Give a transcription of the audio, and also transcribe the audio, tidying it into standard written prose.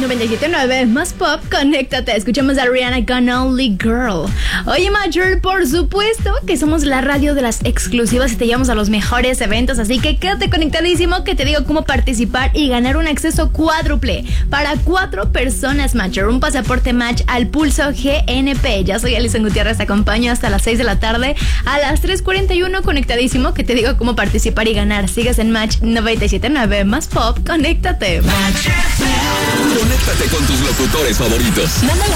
97.9 más pop, conéctate. Escuchamos a Rihanna con Only Girl. Oye, Major, por supuesto que somos la radio de las exclusivas y te llevamos a los mejores eventos, así que quédate conectadísimo que te digo cómo participar y ganar un acceso cuádruple para 4 personas, Major. Un pasaporte Match al Pulso GNP. Ya soy Alison Gutiérrez, te acompaño hasta las 6 de la tarde. A las 3:41 conectadísimo que te digo cómo participar y ganar. Sigues en Match 97.9 más pop, conéctate. Conéctate con tus locutores favoritos. Mándale